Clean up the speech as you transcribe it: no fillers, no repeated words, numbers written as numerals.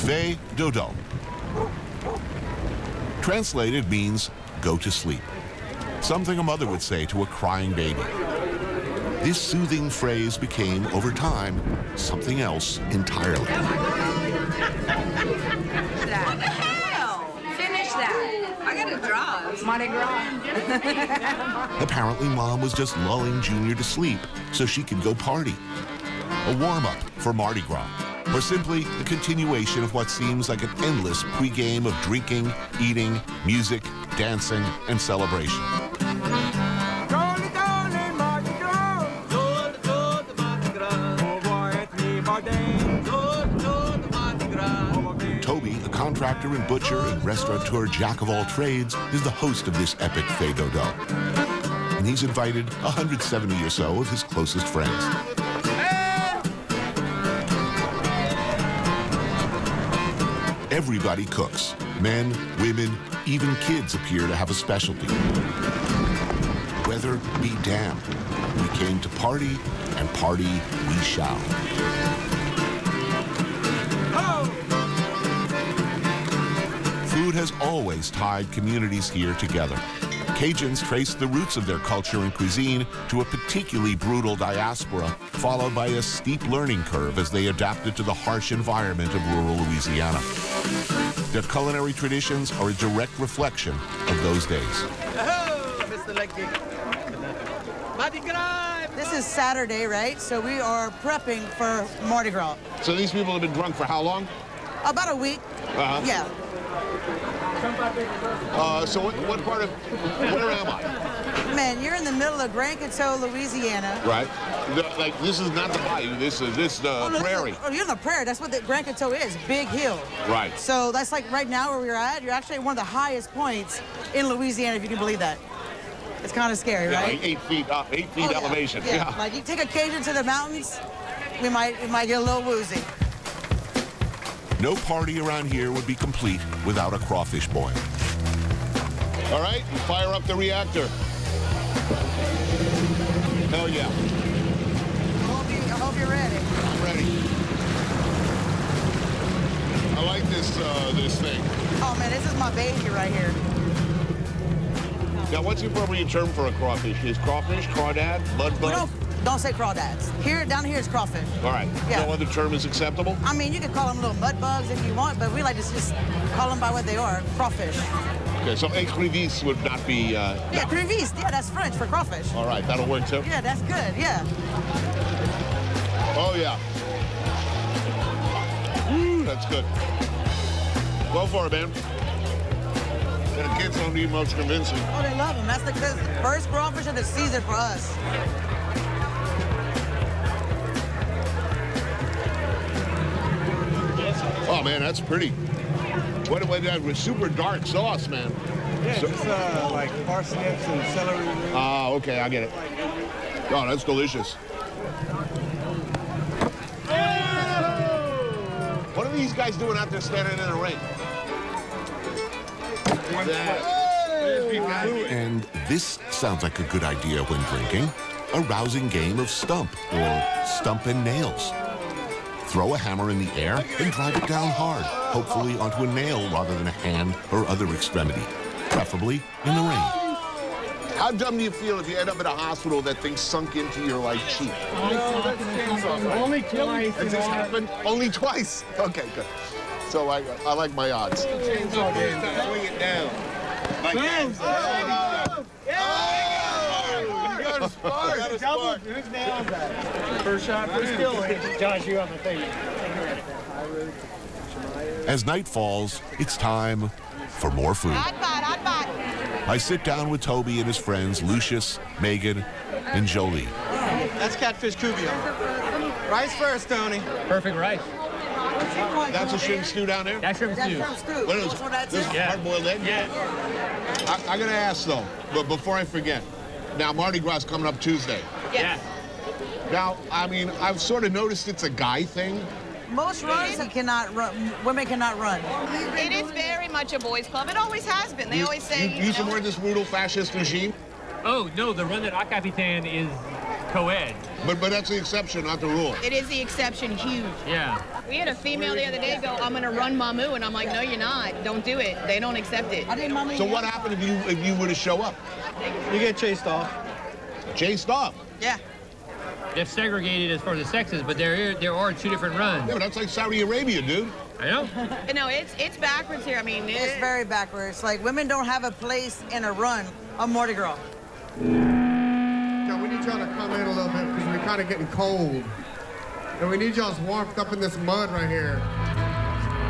Fais dodo. Translated means go to sleep. Something a mother would say to a crying baby. This soothing phrase became, over time, something else entirely. What the hell? Finish that. I gotta draw. It's Mardi Gras. Apparently, Mom was just lulling Junior to sleep so she could go party. A warm-up for Mardi Gras, or simply the continuation of what seems like an endless pregame of drinking, eating, music, dancing, and celebration. Toby, a contractor and butcher and restaurateur jack of all trades, is the host of this epic Fais dodo. And he's invited 170 or so of his closest friends. Everybody cooks. Men, women, even kids appear to have a specialty. Weather be damned. We came to party, and party we shall. Food has always tied communities here together. Cajuns traced the roots of their culture and cuisine to a particularly brutal diaspora, followed by a steep learning curve as they adapted to the harsh environment of rural Louisiana. Their culinary traditions are a direct reflection of those days. Oh, Mr. Lucky. Mardi Gras! This is Saturday, right? So we are prepping for Mardi Gras. So these people have been drunk for how long? About a week. Yeah. So what part of, where am I? Man, you're in the middle of Grand Coteau, Louisiana. Right. Like, this is not the bayou, this is the prairie. You're in the prairie. That's what the Grand Coteau is, big hill. Right. So that's like right now where we're at, you're actually at one of the highest points in Louisiana, if you can believe that. It's kind of scary, Yeah, right? like 8 feet up, 8 feet Oh, elevation. Yeah. Like, you take a Cajun to the mountains, we might get a little woozy. No party around here would be complete without a crawfish boil. All right, fire up the reactor. Hell yeah. I hope you're ready. I'm ready. I like this thing. Oh, man, this is my baby right here. Now, what's the appropriate term for a crawfish? Is crawfish, crawdad, mudbug? Don't say crawdads. Down here is crawfish. All right. Yeah. No other term is acceptable? I mean, you could call them little mud bugs if you want, but we like to just call them by what they are, crawfish. Okay, so écrevisse would not be... Yeah, écrevisse. Yeah, that's French for crawfish. All right, that'll work too? Yeah, that's good, yeah. Oh, yeah. Woo, that's good. Go for it, man. And the kids don't need much convincing. Oh, they love them. That's the first crawfish of the season for us. Oh, man, that's pretty. What with super dark sauce, man. Yeah, so, just like parsnips and celery. Ah, okay, I get it. Oh, that's delicious. What are these guys doing out there standing in the rain? And this sounds like a good idea when drinking. A rousing game of stump, or stump and nails. Throw a hammer in the air and drive it down hard, hopefully onto a nail rather than a hand or other extremity, preferably in the rain. How dumb do you feel if you end up in a hospital that thing sunk into your, like, cheek? Only twice. Has this happened? Only twice? Okay, good. So I like my odds. Chainsaw game. Swing it down. Like that. You got a spark. You got a spark. Whose nail is that? First shot, first kill. Josh, you have a thing. As night falls, it's time for more food. Hot pot, hot pot. I sit down with Toby and his friends, Lucius, Megan, and Jolie. That's catfish cubio. Rice first, Tony. Perfect rice. That's a shrimp stew down there? That's shrimp stew. What is this? Hard-boiled egg? Yeah. I gotta ask though, but before I forget, now Mardi Gras is coming up Tuesday. Yes. Now, I mean, I've sort of noticed it's a guy thing. Most runs you cannot run. Women cannot run. It is very much a boys' club. It always has been. They always say, you support this brutal fascist regime? Oh, no, the run that Au Capitan is co-ed. But that's the exception, not the rule. It is the exception, huge. Yeah. We had a female the other day go, I'm going to run Mamu, and I'm like, no, you're not. Don't do it. They don't accept it. I didn't Mamu. So what happened if you were to show up? You get chased off. Chased off? Yeah. They're segregated as far as the sexes, but there are 2 different runs. Yeah, but that's like Saudi Arabia, dude. I know. No, it's backwards here. I mean, It's very backwards. Like, women don't have a place in a run on Mardi Gras. Yeah, we need y'all to come in a little bit because we're kind of getting cold. And we need y'all's warmth up in this mud right here.